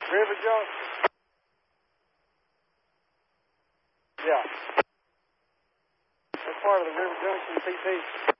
River Junction. Yeah. That's part of the River Junction PT.